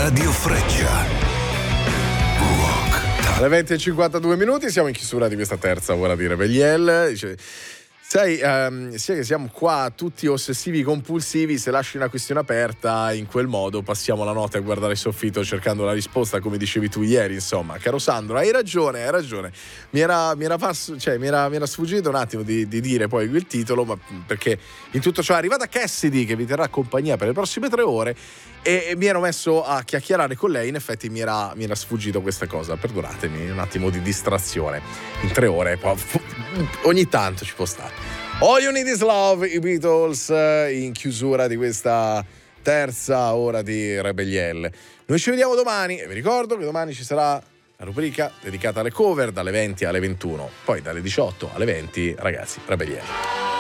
Radio Freccia. Rock. Alle 20:52 minuti siamo in chiusura di questa terza ora di Rebelliel. Dice, sai, sia che siamo qua tutti ossessivi compulsivi, se lasci una questione aperta in quel modo passiamo la notte a guardare il soffitto cercando la risposta, come dicevi tu ieri. Insomma, caro Sandro, hai ragione. Mi era sfuggito un attimo di dire poi il titolo, ma perché in tutto ciò è arrivata Cassidy che vi terrà compagnia per le prossime 3 ore e mi ero messo a chiacchierare con lei. In effetti mi era sfuggito questa cosa, perdonatemi, un attimo di distrazione in 3 ore, ogni tanto ci può stare. All You Need Is Love, i Beatles, in chiusura di questa terza ora di Rebelliel. Noi ci vediamo domani e vi ricordo che domani ci sarà la rubrica dedicata alle cover dalle 20 alle 21, poi dalle 18 alle 20, ragazzi, Rebelliel.